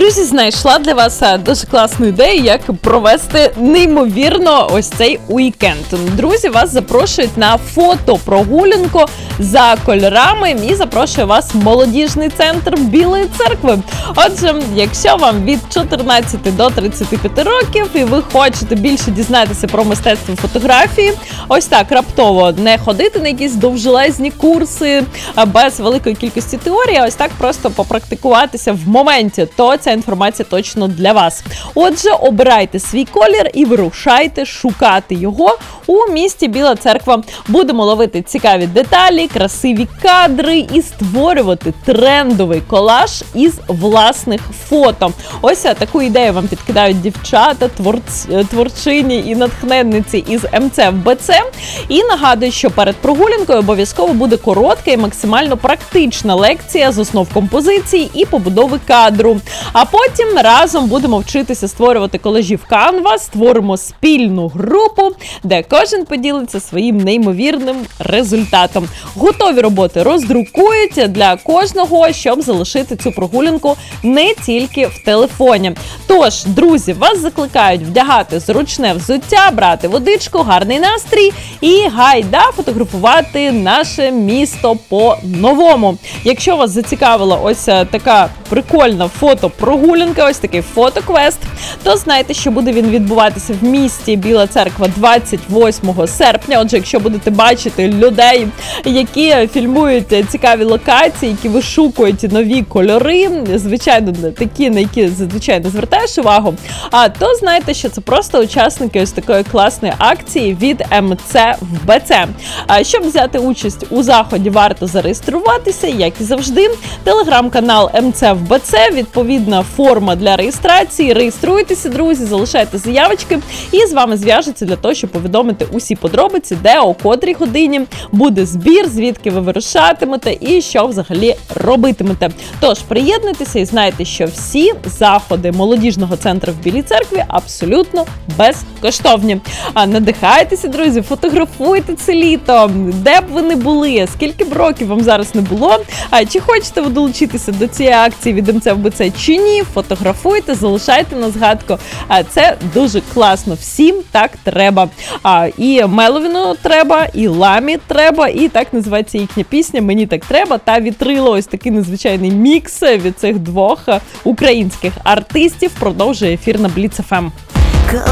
Друзі, знайшла для вас дуже класну ідею, як провести неймовірно ось цей уікенд. Друзі, вас запрошують на фотопрогулянку за кольорами і запрошує вас молодіжний центр Білої Церкви. Отже, якщо вам від 14 до 35 років і ви хочете більше дізнатися про мистецтво фотографії, ось так раптово не ходити на якісь довжелезні курси без великої кількості теорії, а ось так просто попрактикуватися в моменті, то ця інформація точно для вас. Отже, обирайте свій колір і вирушайте шукати його у місті Біла Церква. Будемо ловити цікаві деталі, красиві кадри і створювати трендовий колаж із власних фото. Ось таку ідею вам підкидають дівчата, творчині і натхненниці із МЦ-ФБЦ. І нагадую, що перед прогулянкою обов'язково буде коротка і максимально практична лекція з основ композиції і побудови кадру. А потім разом будемо вчитися створювати колажі в Canva, створимо спільну групу, де кожен поділиться своїм неймовірним результатом. Готові роботи роздрукують для кожного, щоб залишити цю прогулянку не тільки в телефоні. Тож, друзі, вас закликають вдягати зручне взуття, брати водичку, гарний настрій і гайда фотографувати наше місто по-новому. Якщо вас зацікавила ось така прикольна фотопрогулянка, ось такий фотоквест, то знайте, що буде він відбуватися в місті Біла Церква 28 серпня. Отже, якщо будете бачити людей, які фільмують цікаві локації, які вишукують нові кольори, звичайно, такі, на які зазвичай не звертаєш увагу, то знайте, що це просто учасники ось такої класної акції від МЦ-ФБЦ. Щоб взяти участь у заході, варто зареєструватися, як і завжди. Телеграм-канал МЦ-ФБЦ, відповідна форма для реєстрації. Реєструйтеся, друзі, залишайте заявочки і з вами зв'яжуться для того, щоб повідомити усі подробиці, де, о котрій годині буде збір, звідки ви вирушатимете і що взагалі робитимете. Тож, приєднуйтеся і знайте, що всі заходи молодіжного центру в Білій Церкві абсолютно безкоштовні. Надихайтеся, друзі, фотографуйте це літо, де б ви не були, скільки б років вам зараз не було, чи хочете ви долучитися до цієї акції від МЦ-ФБЦ чи ні, фотографуйте, залишайте на згадку. Це дуже класно, всім так треба. І Меловіну треба, і Ламі треба, і так називається їхня пісня «Мені так треба», та вітрило, ось такий незвичайний мікс від цих двох українських артистів продовжує ефір на Blitz FM.